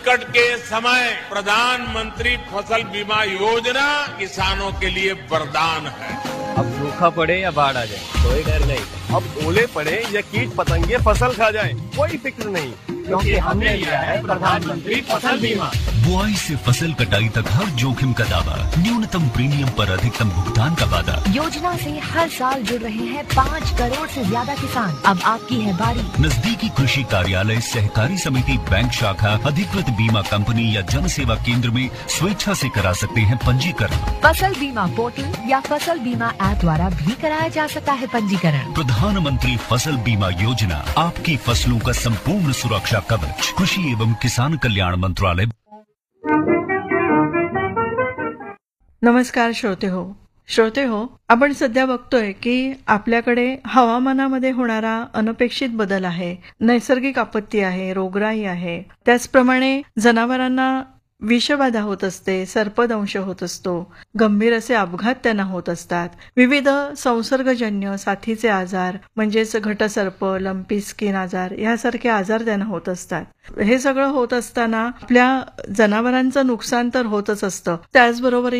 संकट के समय प्रधानमंत्री फसल बीमा योजना किसानों के लिए वरदान है। अब सूखा पड़े या बाढ़ आ जाए कोई डर नहीं। अब ओले पड़े या कीट पतंगे फसल खा जाए कोई फिक्र नहीं, क्योंकि हमने लिया है प्रधानमंत्री फसल बीमा। बुआई से फसल कटाई तक हर जोखिम का दावा, न्यूनतम प्रीमियम पर अधिकतम भुगतान का वादा। योजना से हर साल जुड़ रहे हैं 5 करोड़ से ज्यादा किसान। अब आपकी है बारी। नजदीकी कृषि कार्यालय, सहकारी समिति, बैंक शाखा, अधिकृत बीमा कंपनी या जन सेवा केंद्र में स्वेच्छा से करा सकते हैं पंजीकरण। फसल बीमा पोर्टल या फसल बीमा ऐप द्वारा भी कराया जा सकता है पंजीकरण। प्रधानमंत्री फसल बीमा योजना, आपकी फसलों का संपूर्ण सुरक्षा कवच। कृषि एवं किसान कल्याण मंत्रालय। नमस्कार श्रोते हो, आपण सध्या बघतोय की आपल्याकडे हवामानामध्ये होणारा अनपेक्षित बदल आहे, नैसर्गिक आपत्ती आहे, रोगराई आहे, त्याचप्रमाणे जनावरांना विषबाधा होत असते, सर्पदंश होत असतो, गंभीर असे अपघात त्यांना होत असतात, विविध संसर्गजन्य साथीचे आजार म्हणजेच घटसर्प, लंपी स्किन आजार यासारखे आजार त्यांना होत असतात. हे सगळं होत असताना आपल्या जनावरांचं नुकसान तर होतच असतं, त्याचबरोबर